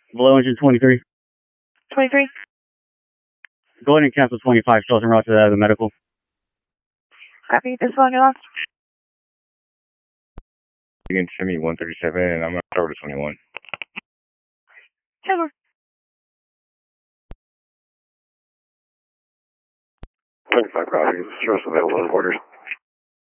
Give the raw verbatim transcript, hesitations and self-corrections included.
Below engine twenty-three. twenty-three. Go ahead and cancel twenty-five. Shows and route to the medical. Copy. This one you lost. You can send me one thirty-seven and I'm going to throw to twenty-one. Sure. twenty-five copies. Show us available in orders.